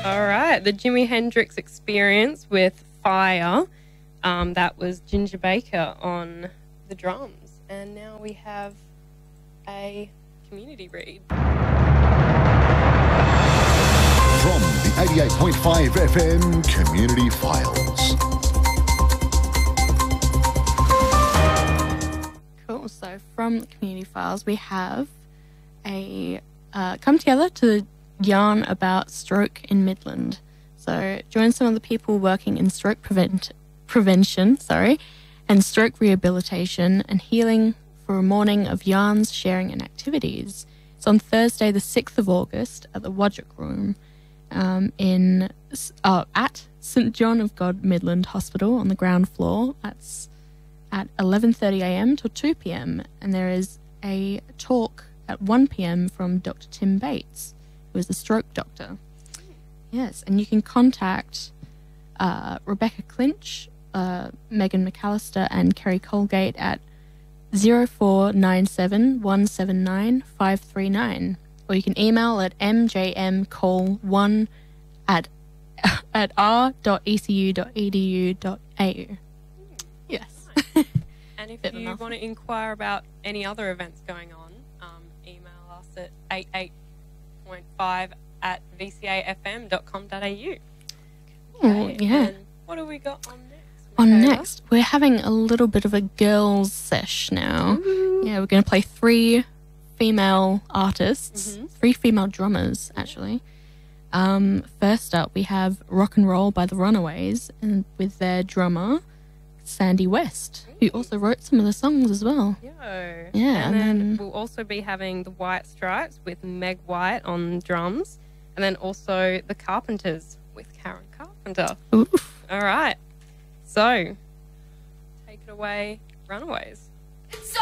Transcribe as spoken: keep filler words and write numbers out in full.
All right, the Jimi Hendrix Experience with Fire. Um, that was Ginger Baker on the drums. And now we have a community read. From the eighty-eight point five F M Community Files. Cool. So from the Community Files, we have a uh, come together to yarn about stroke in Midland. So join some of the people working in stroke prevent prevention, sorry, and stroke rehabilitation and healing for a morning of yarns, sharing, and activities. It's on Thursday, the sixth of August, at the Wadjuk Room, um, in uh, at Saint John of God Midland Hospital on the ground floor. That's at eleven thirty a m till two p m and there is a talk at one p m from Doctor Tim Bates, who is a stroke doctor. Yes, and you can contact uh, Rebecca Clinch, uh, Megan McAllister, and Kerry Colgate at zero four nine seven one seven nine five three nine, or you can email at m j m call one at at r dot e c u dot e d u dot a u. Yes. And if Bit you enough. want to inquire about any other events going on, um, email us at eighty-eight point five at v c a f m dot com dot a u. Oh, yeah. And what have we got on next? On Michaela? next, we're having a little bit of a girls' sesh now. Yeah, we're going to play three female artists, Mhm. three female drummers, actually. Um, first up, we have Rock and Roll by the Runaways, and with their drummer, Sandy West, who also wrote some of the songs as well. Yo. Yeah, And, and then, then- we'll also be having the White Stripes with Meg White on drums, and then also the Carpenters with Karen Carpenter. Oof. All right. So, take it away, Runaways.